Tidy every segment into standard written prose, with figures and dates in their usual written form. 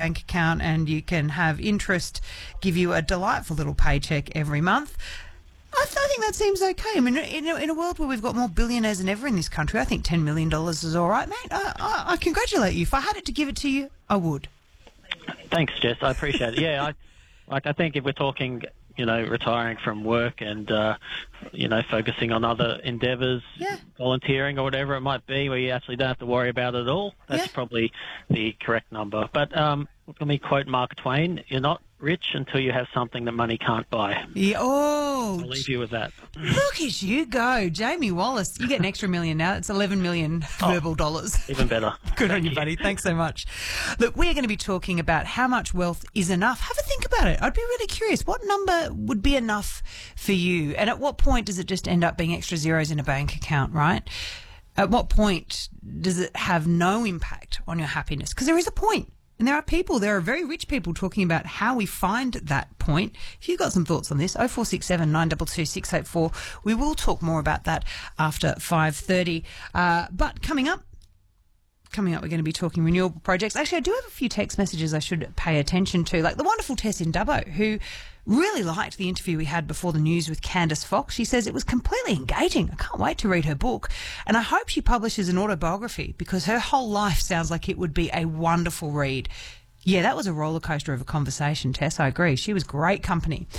bank account and you can have interest give you a delightful little paycheck every month. I think that seems okay. I mean, in a world where we've got more billionaires than ever in this country, I think $10 million is all right, mate. I congratulate you. If I had it to give it to you, I would. Thanks, Jess. I appreciate it. Yeah, I think if we're talking, retiring from work and, focusing on other endeavours, volunteering or whatever it might be, where you actually don't have to worry about it at all, that's probably the correct number. But let me quote Mark Twain, you're not rich until you have something that money can't buy. Yeah, I'll leave you with that. Look at you go. Jamie Wallace, you get an extra million now. It's 11 million verbal dollars. Even better. Good on you, buddy. Thanks so much. Look, we're going to be talking about how much wealth is enough. Have a think about it. I'd be really curious. What number would be enough for you? And at what point does it just end up being extra zeros in a bank account, right? At what point does it have no impact on your happiness? Because there is a point. And there are very rich people talking about how we find that point. If you've got some thoughts on this, 0467 922 684. We will talk more about that after 5:30. But coming up, we're going to be talking renewable projects. Actually, I do have a few text messages I should pay attention to, like the wonderful Tess in Dubbo, who really liked the interview we had before the news with Candice Fox. She says it was completely engaging. I can't wait to read her book. And I hope she publishes an autobiography because her whole life sounds like it would be a wonderful read. Yeah, that was a roller coaster of a conversation, Tess. I agree. She was great company.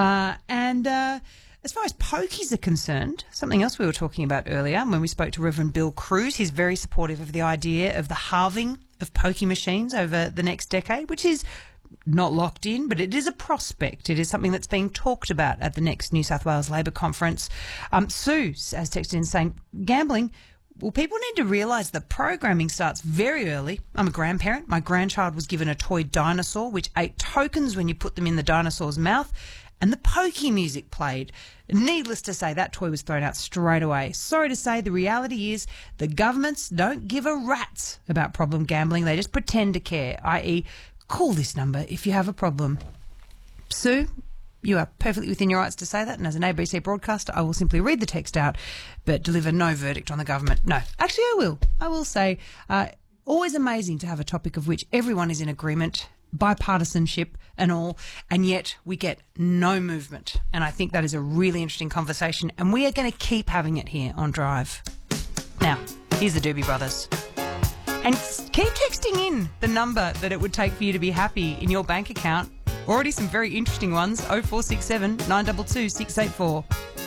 As far as pokies are concerned, something else we were talking about earlier when we spoke to Reverend Bill Cruz, he's very supportive of the idea of the halving of pokey machines over the next decade, which is not locked in, but it is a prospect. It is something that's being talked about at the next New South Wales Labor Conference. Sue has texted in saying, gambling, well, people need to realise the programming starts very early. I'm a grandparent. My grandchild was given a toy dinosaur which ate tokens when you put them in the dinosaur's mouth, and the pokey music played. Needless to say, that toy was thrown out straight away. Sorry to say, the reality is the governments don't give a rat's about problem gambling. They just pretend to care, i.e., call this number if you have a problem. Sue, you are perfectly within your rights to say that, and as an ABC broadcaster, I will simply read the text out but deliver no verdict on the government. No, actually I will. I will say, always amazing to have a topic of which everyone is in agreement, bipartisanship and all, and yet we get no movement. And I think that is a really interesting conversation, and we are going to keep having it here on Drive. Now, here's the Doobie Brothers. And keep texting in the number that it would take for you to be happy in your bank account. Already some very interesting ones, 0467 922 684.